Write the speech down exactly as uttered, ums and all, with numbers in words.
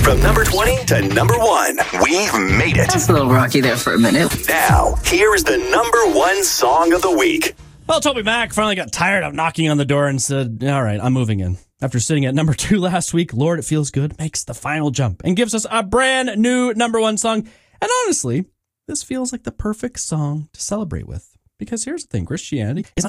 From number twenty to number one, we've made it. That's a little rocky there for a minute. Now, here is the number one song of the week. Well, Toby Mac finally got tired of knocking on the door and said, all right, I'm moving in. After sitting at number two last week, Lord, It Feels Good makes the final jump and gives us a brand new number one song. And honestly, this feels like the perfect song to celebrate with. Because here's the thing, Christianity is not